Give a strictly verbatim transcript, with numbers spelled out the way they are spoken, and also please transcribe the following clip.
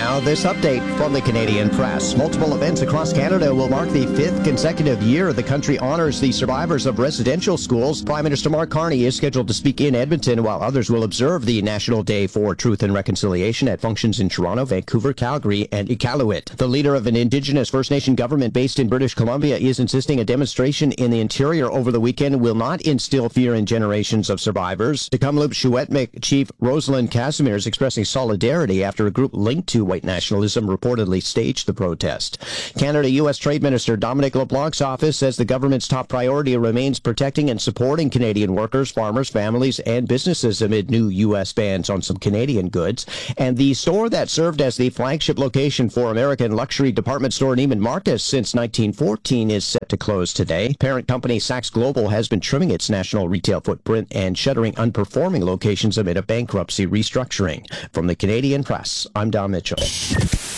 Now, this update from the Canadian Press. Multiple events across Canada will mark the fifth consecutive year the country honors the survivors of residential schools. Prime Minister Mark Carney is scheduled to speak in Edmonton, while others will observe the National Day for Truth and Reconciliation at functions in Toronto, Vancouver, Calgary, and Iqaluit. The leader of an Indigenous First Nation government based in British Columbia is insisting a demonstration in the interior over the weekend will not instill fear in generations of survivors. The Kamloops Secwépemc Chief Rosalind Casimir is expressing solidarity after a group linked to white nationalism reportedly staged the protest. Canada-U S Trade Minister Dominic LeBlanc's office says the government's top priority remains protecting and supporting Canadian workers, farmers, families, and businesses amid new U S bans on some Canadian goods. And the store that served as the flagship location for American luxury department store Neiman Marcus since nineteen fourteen is set to close today. Parent company Saks Global has been trimming its national retail footprint and shuttering unperforming locations amid a bankruptcy restructuring. From the Canadian Press, I'm Don Mitchell.